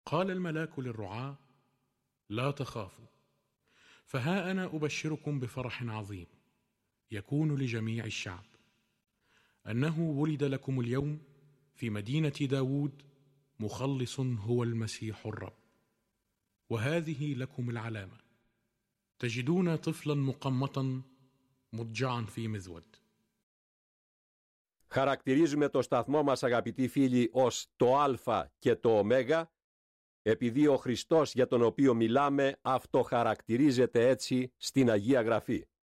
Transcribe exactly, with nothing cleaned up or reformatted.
قال الملاك للرعاة: لا تخافوا، فها أنا أبشركم بفرح عظيم يكون لجميع الشعب، أنه ولد لكم اليوم في مدينة داود مخلص هو المسيح الرب. وهذه لكم العلامة: تجدون طفلا مقمطا مضجعا في مذود. Χαρακτηρίζουμε το σταθμό μας, αγαπητοί φίλοι, ως το Α και το Ω, επειδή ο Χριστός για τον οποίο μιλάμε αυτοχαρακτηρίζεται έτσι στην Αγία Γραφή.